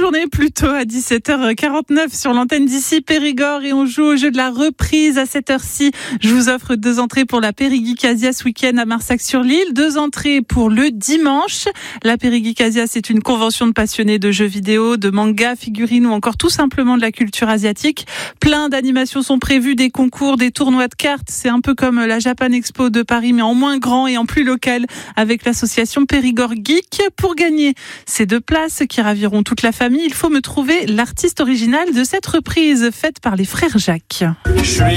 journée plutôt à 17h49 sur l'antenne d'ici Périgord et on joue au jeu de la reprise à cette heure-ci. Je vous offre 2 entrées pour la Périgeekasia ce week-end à Marsac-sur-l'Île, 2 entrées pour le dimanche. La Périgeekasia, c'est une convention de passionnés de jeux vidéo, de manga, figurines ou encore tout simplement de la culture asiatique. Plein d'animations sont prévues, des concours, des tournois de cartes. C'est un peu comme la Japan Expo de Paris mais en moins grand et en plus local avec l'association Périgord Geek. Pour gagner ces 2 places qui raviront toute la famille, il faut me trouver l'artiste original de cette reprise faite par les frères Jacques. Je suis